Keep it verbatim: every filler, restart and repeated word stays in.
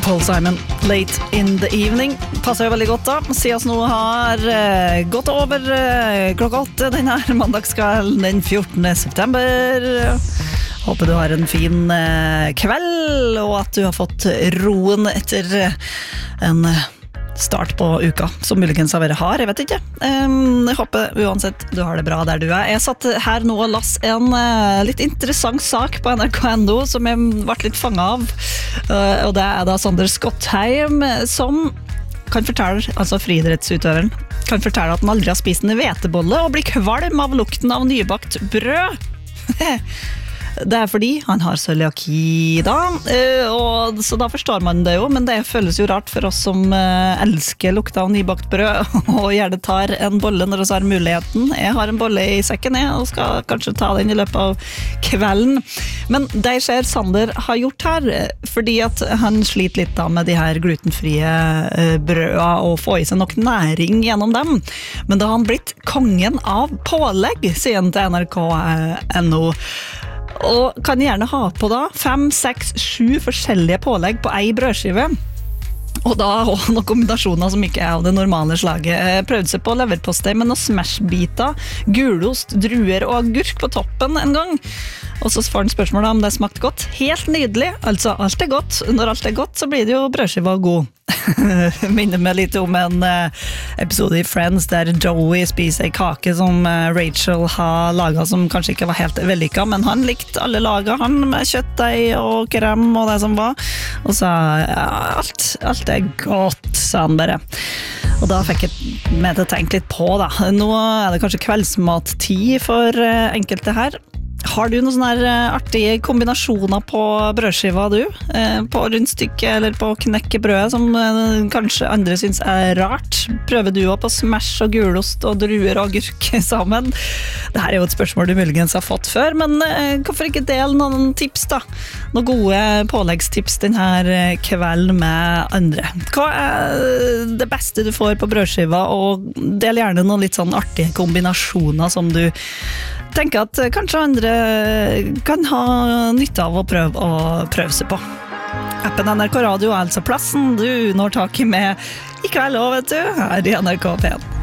Paul Simon, Late in the Evening. Passer jo veldig godt da, siden nå har uh, gått over uh, klokka åtte denne mandagskvelden den fjortende september. Håper du har en fin uh, kveld, og at du har fått roen etter uh, en uh, start på uka, som muligens har vært hard, jeg vet ikke. Um, jeg håper uansett du har det bra der du er. Jeg satt her nå og las en uh, litt interessant sak på N R K punkt N O som jeg ble litt fanget av, uh, og det er da Sander Skottheim som kan fortelle, altså friidrettsutøveren, kan fortelle at han aldri har spist en hvetebolle og blir kvalm av lukten av nybakt brød. Det er fordi han har cøliaki da, og så da forstår man det jo, men det føles jo rart for oss som elsker lukta av nybakt brød, og gjerne tar en bolle når vi har muligheten. Jeg har en bolle i sekken jeg, og skal kanskje ta den i løpet av kvelden. Men det jeg ser Sander har gjort her, fordi at han sliter litt da med de her glutenfrie brødene, og få i seg nok næring gjennom dem. Men da har han blitt kongen av pålegg, sier han til N R K punkt N O. Og kan gjerne ha på da fem, seks, sju forskjellige pålegg på ei brødskive. Og da og noen kombinasjoner som ikke er av det normale slaget. Jeg prøvde seg på leverpostei med noen smashbiter, gulost, druer og agurk på toppen en gang. Og så får han spørsmålet om det smakte godt. Helt nydelig, altså alt er godt. Når alt er godt så blir det jo brødskiva god. Minner meg litt om en uh, episode i Friends der Joey spiser en kake som uh, Rachel har laget som kanskje ikke var helt vellykket, men han likte alle laget, han med kjøttdeig og krem og det som var, og sa ja, alt, alt er godt, sa han bare. Og da fikk jeg med til å tenke litt på da. Nå er det kanskje kveldsmattid for uh, enkelte her. Har du noen sånne her artige kombinasjoner på brødskiva du? Eh, på rundstykke eller på knekkebrødet som eh, kanskje andre synes er rart? Prøver du også på smash og gulost og druer og agurk sammen? Dette er jo et spørsmål du muligens har fått før, men eh, hvorfor ikke dele noen tips da? Noen gode påleggstips denne kvelden med andre. Hva er det beste du får på brødskiva? Og del gjerne noen litt sånn artige kombinasjoner som du tenker at kanskje andre kan ha nytte av å prøve å prøve seg på. Appen N R K Radio er altså plassen du når tak i med i kveld også, vet du, her i N R K P en.